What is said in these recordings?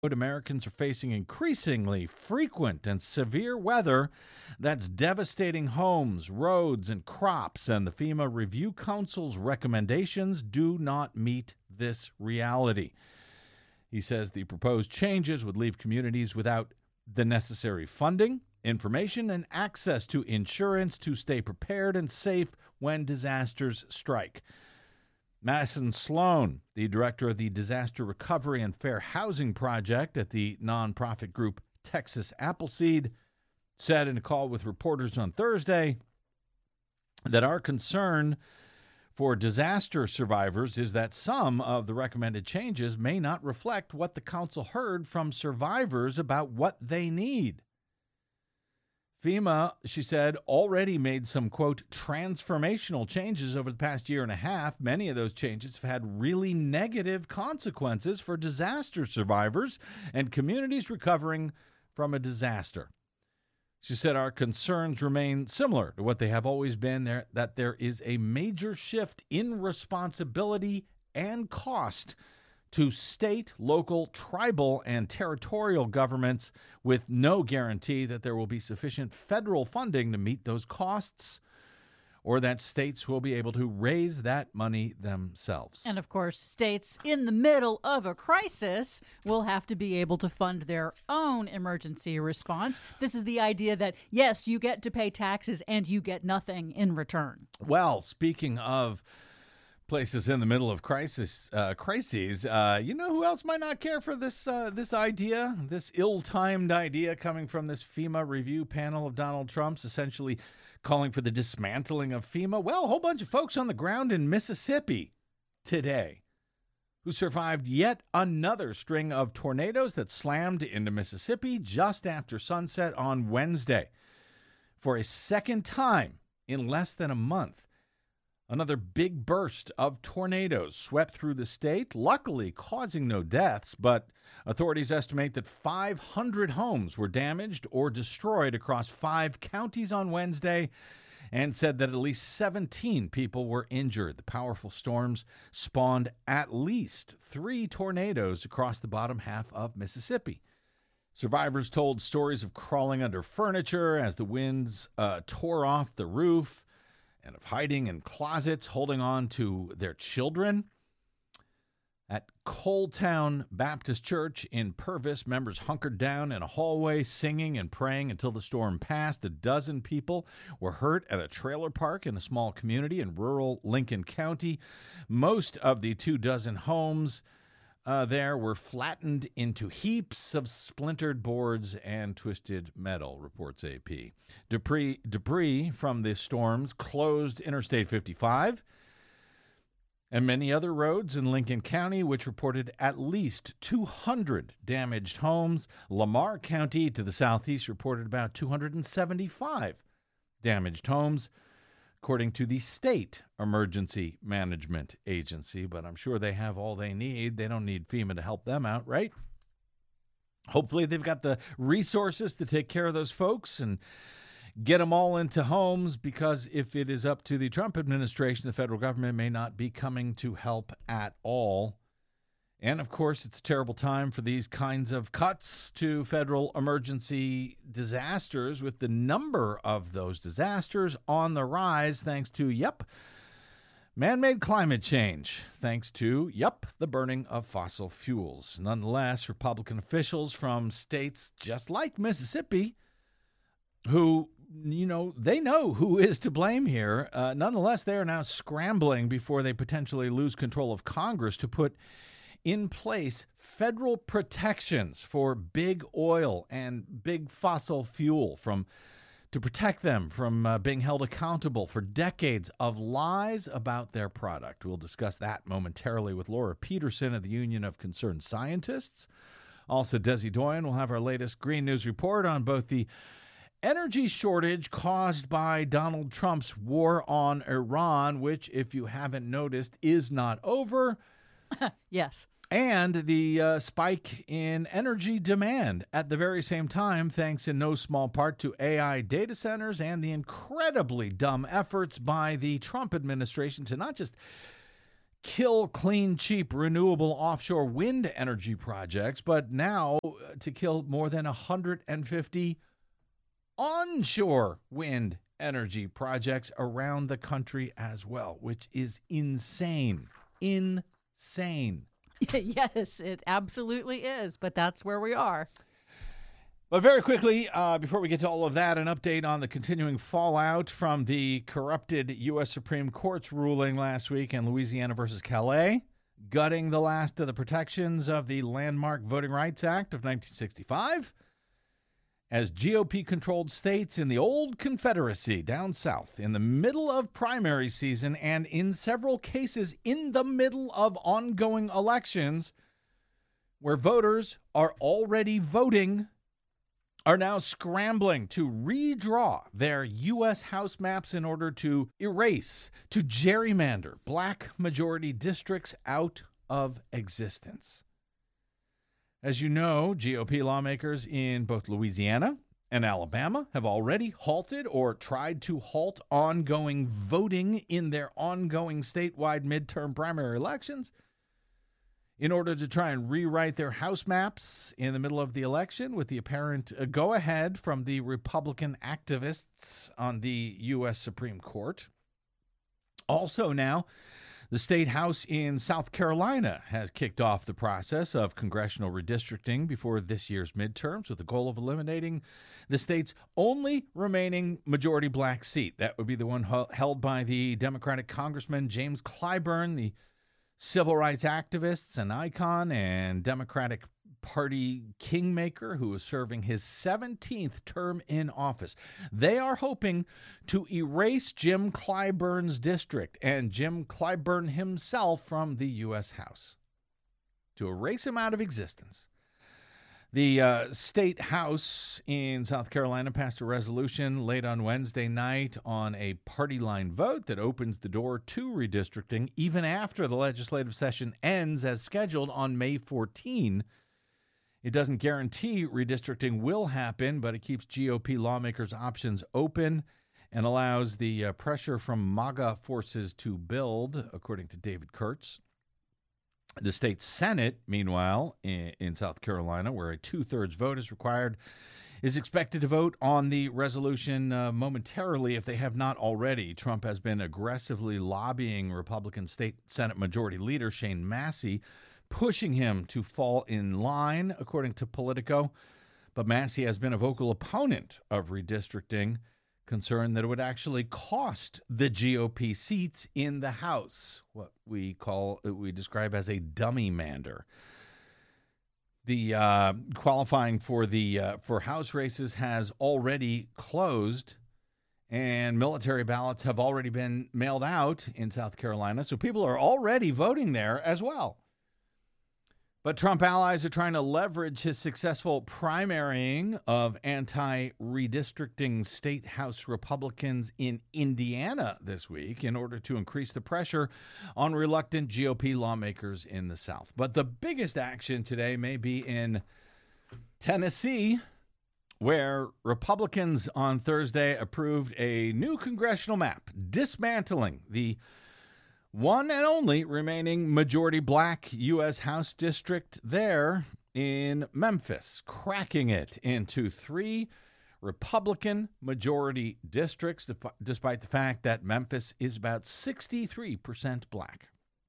Americans are facing increasingly frequent and severe weather that's devastating homes, roads, and crops, and the FEMA Review Council's recommendations do not meet this reality. He says the proposed changes would leave communities without the necessary funding, information, and access to insurance to stay prepared and safe when disasters strike. Madison Sloan, the director of the Disaster Recovery and Fair Housing Project at the nonprofit group Texas Appleseed, said in a call with reporters on Thursday that our concern for disaster survivors is that some of the recommended changes may not reflect what the council heard from survivors about what they need. FEMA, she said, already made some, quote, transformational changes over the past year and a half. Many of those changes have had really negative consequences for disaster survivors and communities recovering from a disaster. She said our concerns remain similar to what they have always been, that there is a major shift in responsibility and cost to state, local, tribal, and territorial governments with no guarantee that there will be sufficient federal funding to meet those costs or that states will be able to raise that money themselves. And, of course, states in the middle of a crisis will have to be able to fund their own emergency response. This is the idea that, yes, you get to pay taxes and you get nothing in return. Well, speaking of places in the middle of crises, you know who else might not care for this idea, this ill-timed idea coming from this FEMA review panel of Donald Trump's, essentially calling for the dismantling of FEMA? Well, a whole bunch of folks on the ground in Mississippi today who survived yet another string of tornadoes that slammed into Mississippi just after sunset on Wednesday. For a second time in less than a month, another big burst of tornadoes swept through the state, luckily causing no deaths, but authorities estimate that 500 homes were damaged or destroyed across 5 counties on Wednesday and said that at least 17 people were injured. The powerful storms spawned at least 3 tornadoes across the bottom half of Mississippi. Survivors told stories of crawling under furniture as the winds tore off the roof, and of hiding in closets, holding on to their children. At Coletown Baptist Church in Purvis, members hunkered down in a hallway, singing and praying until the storm passed. 12 people were hurt at a trailer park in a small community in rural Lincoln County. Most of the 24 homes there were flattened into heaps of splintered boards and twisted metal, reports AP. Debris from the storms closed Interstate 55 and many other roads in Lincoln County, which reported at least 200 damaged homes. Lamar County to the southeast reported about 275 damaged homes, according to the State Emergency Management Agency. But I'm sure they have all they need. They don't need FEMA to help them out, right? Hopefully they've got the resources to take care of those folks and get them all into homes, because if it is up to the Trump administration, the federal government may not be coming to help at all. And, of course, it's a terrible time for these kinds of cuts to federal emergency disasters, with the number of those disasters on the rise thanks to, man-made climate change, thanks to, the burning of fossil fuels. Nonetheless, Republican officials from states just like Mississippi, who, they know who is to blame here. Nonetheless, they are now scrambling before they potentially lose control of Congress to put in place federal protections for big oil and big fossil fuel to protect them from being held accountable for decades of lies about their product. We'll discuss that momentarily with Laura Peterson of the Union of Concerned Scientists. Also, Desi Doyen will have our latest Green News report on both the energy shortage caused by Donald Trump's war on Iran, which, if you haven't noticed, is not over. Yes. And the spike in energy demand at the very same time, thanks in no small part to AI data centers and the incredibly dumb efforts by the Trump administration to not just kill clean, cheap, renewable offshore wind energy projects, but now to kill more than 150 onshore wind energy projects around the country as well, which is insane. Insane. Yes, it absolutely is, but that's where we are. But very quickly, before we get to all of that, an update on the continuing fallout from the corrupted U.S. Supreme Court's ruling last week in Louisiana versus Calais, gutting the last of the protections of the landmark Voting Rights Act of 1965, as GOP-controlled states in the old Confederacy down south in the middle of primary season and in several cases in the middle of ongoing elections where voters are already voting are now scrambling to redraw their U.S. House maps in order to erase, to gerrymander black majority districts out of existence. As you know, GOP lawmakers in both Louisiana and Alabama have already halted or tried to halt ongoing voting in their ongoing statewide midterm primary elections in order to try and rewrite their House maps in the middle of the election, with the apparent go-ahead from the Republican activists on the U.S. Supreme Court. Also now, the state House in South Carolina has kicked off the process of congressional redistricting before this year's midterms with the goal of eliminating the state's only remaining majority black seat. That would be the one held by the Democratic Congressman James Clyburn, the civil rights activists, an icon, and Democratic Party kingmaker who is serving his 17th term in office. They are hoping to erase Jim Clyburn's district and Jim Clyburn himself from the U.S. House, to erase him out of existence. The state House in South Carolina passed a resolution late on Wednesday night on a party line vote that opens the door to redistricting even after the legislative session ends as scheduled on May 14. It doesn't guarantee redistricting will happen, but it keeps GOP lawmakers' options open and allows the pressure from MAGA forces to build, according to David Kurtz. The state Senate, meanwhile, in South Carolina, where a two-thirds vote is required, is expected to vote on the resolution momentarily if they have not already. Trump has been aggressively lobbying Republican State Senate Majority Leader Shane Massey, pushing him to fall in line, according to Politico. But Massey has been a vocal opponent of redistricting, concerned that it would actually cost the GOP seats in the House, what we describe as a dummy mander. The qualifying for House races has already closed, and military ballots have already been mailed out in South Carolina, so people are already voting there as well. But Trump allies are trying to leverage his successful primarying of anti-redistricting state House Republicans in Indiana this week in order to increase the pressure on reluctant GOP lawmakers in the South. But the biggest action today may be in Tennessee, where Republicans on Thursday approved a new congressional map dismantling the one and only remaining majority black U.S. House district there in Memphis, cracking it into 3 Republican majority districts, despite the fact that Memphis is about 63% black.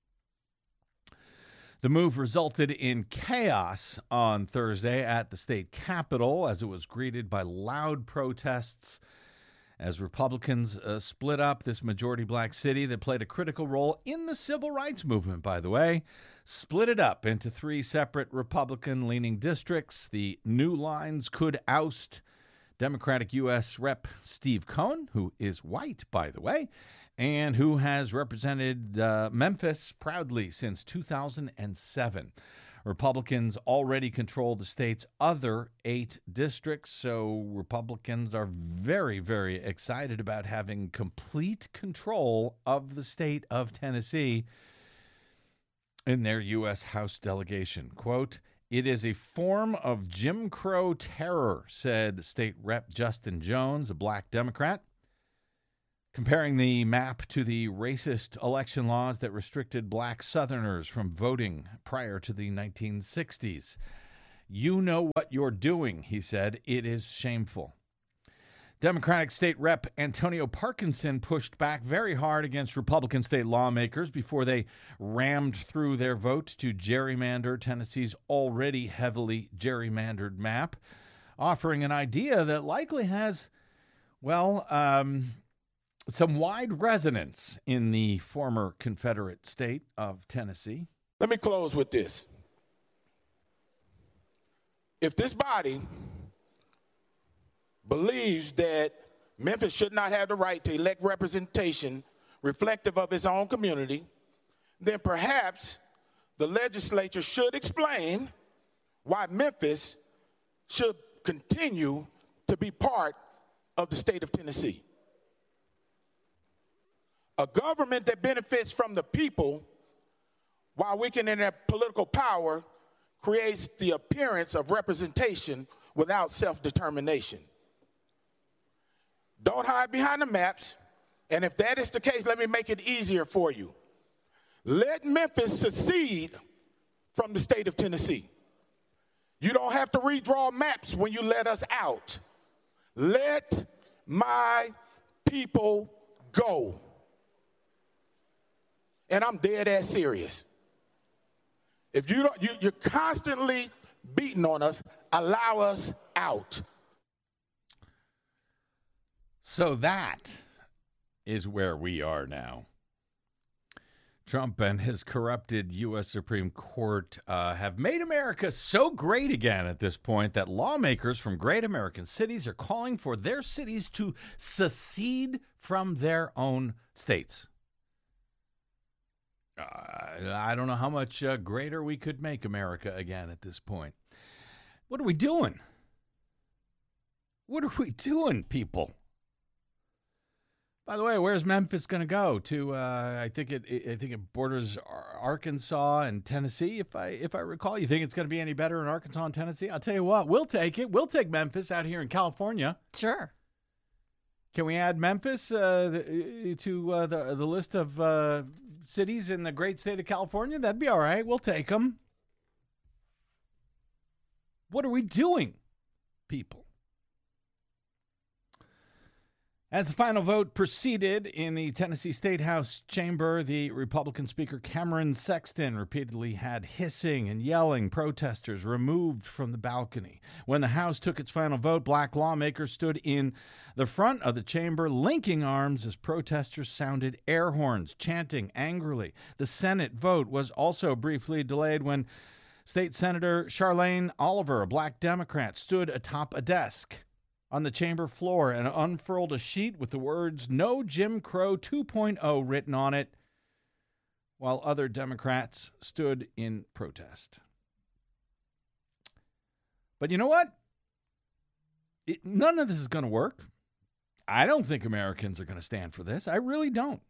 The move resulted in chaos on Thursday at the state capitol as it was greeted by loud protests as Republicans split up this majority black city that played a critical role in the civil rights movement, by the way, split it up into 3 separate Republican-leaning districts. The new lines could oust Democratic U.S. Rep. Steve Cohen, who is white, by the way, and who has represented Memphis proudly since 2007. Republicans already control the state's other 8 districts, so Republicans are very, very excited about having complete control of the state of Tennessee in their U.S. House delegation. Quote, "It is a form of Jim Crow terror," said State Rep. Justin Jones, a black Democrat. comparing the map to the racist election laws that restricted black Southerners from voting prior to the 1960s. You know what you're doing, he said. It is shameful. Democratic State Rep Antonio Parkinson pushed back very hard against Republican state lawmakers before they rammed through their vote to gerrymander Tennessee's already heavily gerrymandered map, offering an idea that likely has, some wide resonance in the former Confederate state of Tennessee. Let me close with this. If this body believes that Memphis should not have the right to elect representation reflective of its own community, then perhaps the legislature should explain why Memphis should continue to be part of the state of Tennessee. A government that benefits from the people while weakening their political power creates the appearance of representation without self-determination. Don't hide behind the maps, and if that is the case, let me make it easier for you. Let Memphis secede from the state of Tennessee. You don't have to redraw maps when you let us out. Let my people go. And I'm dead ass serious. If you don't, you're constantly beating on us, allow us out. So that is where we are now. Trump and his corrupted U.S. Supreme Court have made America so great again at this point that lawmakers from great American cities are calling for their cities to secede from their own states. I don't know how much greater we could make America again at this point. What are we doing? What are we doing, people? By the way, where's Memphis going to go? To I think it borders Arkansas and Tennessee, if I recall. You think it's going to be any better in Arkansas and Tennessee? I'll tell you what, we'll take it. We'll take Memphis out here in California. Sure. Can we add Memphis to the list of cities in the great state of California? That'd be all right. We'll take them. What are we doing, people? As the final vote proceeded in the Tennessee State House chamber, the Republican Speaker Cameron Sexton repeatedly had hissing and yelling protesters removed from the balcony. When the House took its final vote, black lawmakers stood in the front of the chamber, linking arms as protesters sounded air horns, chanting angrily. The Senate vote was also briefly delayed when State Senator Charlene Oliver, a black Democrat, stood atop a desk on the chamber floor and unfurled a sheet with the words "No Jim Crow 2.0" written on it, while other Democrats stood in protest. But you know what? None of this is going to work. I don't think Americans are going to stand for this. I really don't.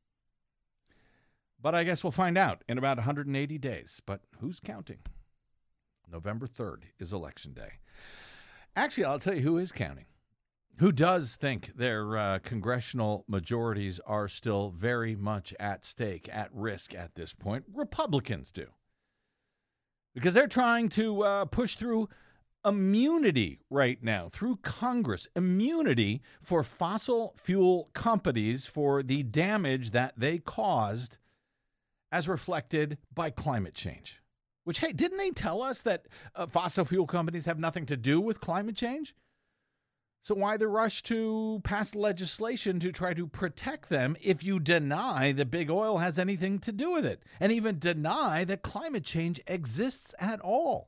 But I guess we'll find out in about 180 days. But who's counting? November 3rd is Election Day. Actually, I'll tell you who is counting. Who does think their congressional majorities are still very much at stake, at risk at this point? Republicans do. Because they're trying to push through immunity right now, through Congress. Immunity for fossil fuel companies for the damage that they caused as reflected by climate change. Which, hey, didn't they tell us that fossil fuel companies have nothing to do with climate change? So why the rush to pass legislation to try to protect them if you deny that big oil has anything to do with it, and even deny that climate change exists at all?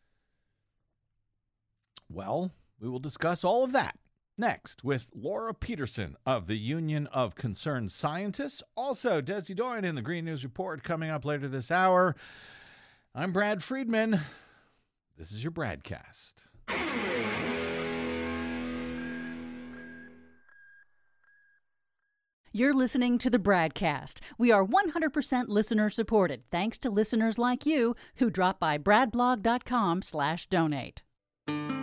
Well, we will discuss all of that next with Laura Peterson of the Union of Concerned Scientists. Also, Desi Doyen in the Green News Report coming up later this hour. I'm Brad Friedman. This is your Bradcast. You're listening to the Bradcast. We are 100% listener supported, thanks to listeners like you who drop by bradblog.com/donate.